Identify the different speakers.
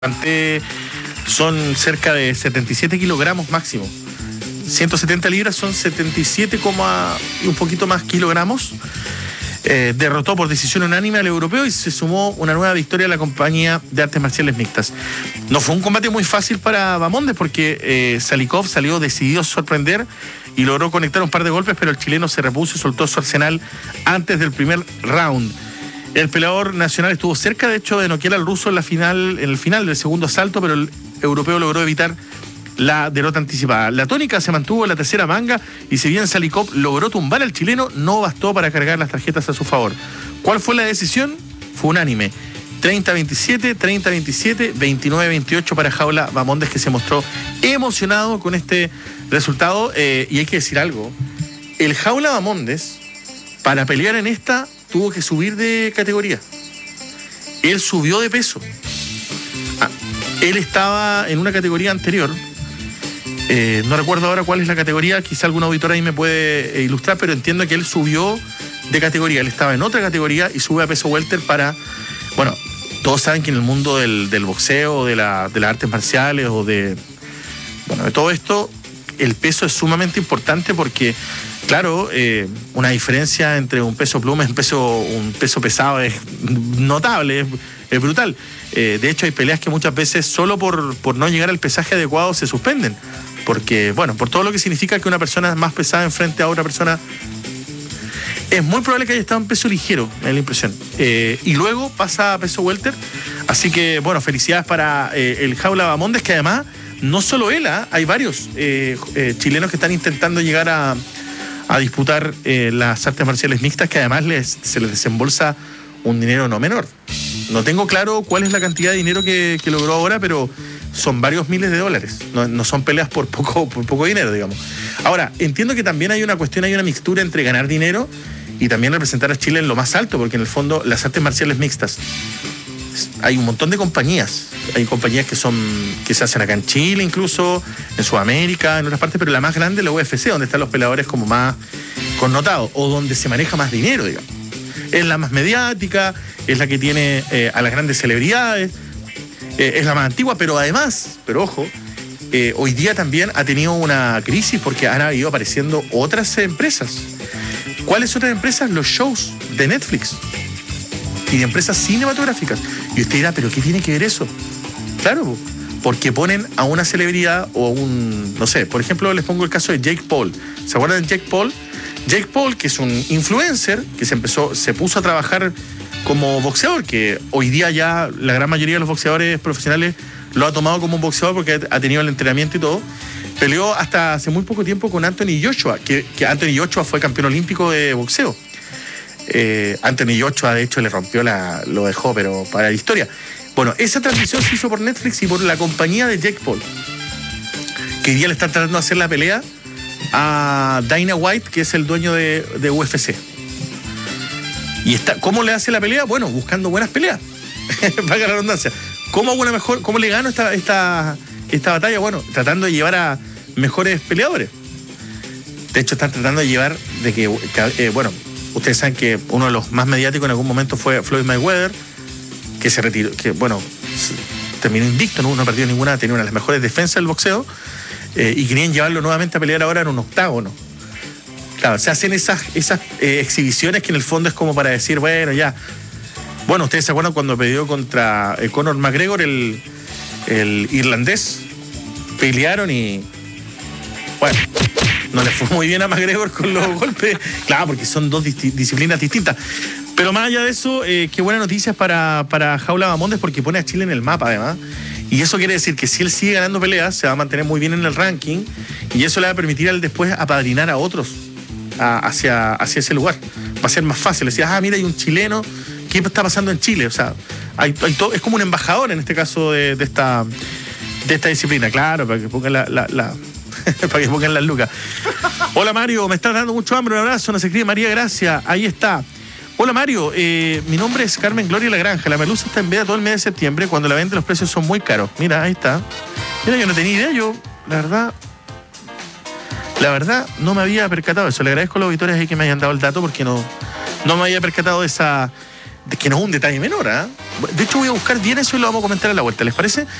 Speaker 1: Son cerca de 77 kilogramos máximo. 170 libras son 77, y un poquito más kilogramos. Derrotó por decisión unánime al europeo y se sumó una nueva victoria a la compañía de artes marciales mixtas. No fue un combate muy fácil para Bahamondes porque Salikov salió decidido a sorprender y logró conectar un par de golpes, pero el chileno se repuso y soltó su arsenal antes del primer round. El peleador nacional estuvo cerca, de hecho, de noquear al ruso en el final del segundo asalto, pero el europeo logró evitar la derrota anticipada. La tónica se mantuvo en la tercera manga y si bien Salikov logró tumbar al chileno, no bastó para cargar las tarjetas a su favor. ¿Cuál fue la decisión? Fue unánime. 30-27, 30-27, 29-28 para Jaula Bahamondes, que se mostró emocionado con este resultado. Y hay que decir algo. El Jaula Bahamondes, para pelear en esta, tuvo que subir de categoría. Él subió de peso. Él estaba en una categoría anterior. No recuerdo ahora cuál es la categoría, quizá algún auditor ahí me puede ilustrar, pero entiendo que él subió de categoría. Él estaba en otra categoría y sube a peso welter para... Bueno, todos saben que en el mundo del boxeo, de las artes marciales o de todo esto, el peso es sumamente importante porque, claro, una diferencia entre un peso pluma y un peso pesado es notable, es brutal. De hecho, hay peleas que muchas veces solo por no llegar al pesaje adecuado se suspenden. Porque, por todo lo que significa que una persona más pesada enfrente a otra persona, es muy probable que haya estado en peso ligero, me da la impresión. Y luego pasa a peso welter. Así que, felicidades para el Jaula Bahamondes, que además, no solo él, hay varios chilenos que están intentando llegar a disputar las artes marciales mixtas, que además se les desembolsa un dinero no menor. No tengo claro cuál es la cantidad de dinero que logró ahora, pero son varios miles de dólares. No son peleas por poco dinero, digamos. Ahora, entiendo que también hay una mixtura entre ganar dinero y también representar a Chile en lo más alto, porque en el fondo las artes marciales mixtas, hay un montón de compañías. Hay compañías que se hacen acá en Chile, incluso en Sudamérica, en otras partes, pero la más grande es la UFC, donde están los peleadores como más connotados, o donde se maneja más dinero, digamos. Es la más mediática, es la que tiene a las grandes celebridades, es la más antigua, pero además, ojo, hoy día también ha tenido una crisis porque han ido apareciendo otras empresas. ¿Cuáles otras empresas? Los shows de Netflix y de empresas cinematográficas. Y usted dirá, ¿pero qué tiene que ver eso? Claro, porque ponen a una celebridad o no sé, por ejemplo, les pongo el caso de Jake Paul. ¿Se acuerdan de Jake Paul? Jake Paul, que es un influencer, que se puso a trabajar como boxeador, que hoy día ya la gran mayoría de los boxeadores profesionales lo ha tomado como un boxeador porque ha tenido el entrenamiento y todo. Peleó hasta hace muy poco tiempo con Anthony Joshua, que Anthony Joshua fue campeón olímpico de boxeo. Anthony Joshua, de hecho, lo dejó, pero para la historia. Esa transmisión se hizo por Netflix y por la compañía de Jake Paul, que hoy día le están tratando de hacer la pelea a Dana White, que es el dueño de UFC. Y ¿cómo le hace la pelea? Buscando buenas peleas. Valga la redundancia. ¿Cómo le gano esta batalla? Tratando de llevar a mejores peleadores. De hecho, están tratando de llevar ustedes saben que uno de los más mediáticos en algún momento fue Floyd Mayweather, que se retiró, terminó invicto, no perdió ninguna, tenía una de las mejores defensas del boxeo, y querían llevarlo nuevamente a pelear ahora en un octágono. Claro, se hacen esas exhibiciones que en el fondo es como para decir, ya. Ustedes se acuerdan cuando peleó contra Conor McGregor, el irlandés. Pelearon y... no le fue muy bien a McGregor con los golpes. Claro, porque son dos disciplinas distintas. Pero más allá de eso, qué buenas noticias para Jaula Bahamondes, porque pone a Chile en el mapa, además. Y eso quiere decir que si él sigue ganando peleas, se va a mantener muy bien en el ranking, y eso le va a permitir a él después apadrinar a otros hacia ese lugar. Va a ser más fácil. Decía, mira, hay un chileno, ¿qué está pasando en Chile? O sea, hay todo, es como un embajador en este caso de esta disciplina. Claro, para que pongan para que pongan las lucas. Hola Mario, me estás dando mucho hambre, un abrazo, nos escribe María Gracia, ahí está. Hola Mario, mi nombre es Carmen Gloria La Granja, la merluza está en venta todo el mes de septiembre, cuando la venta los precios son muy caros. Mira, ahí está. Mira, yo no tenía idea, la verdad no me había percatado de eso. Le agradezco a los auditores ahí que me hayan dado el dato, porque no me había percatado de que no es un detalle menor, De hecho, voy a buscar bien eso y lo vamos a comentar a la vuelta, ¿les parece?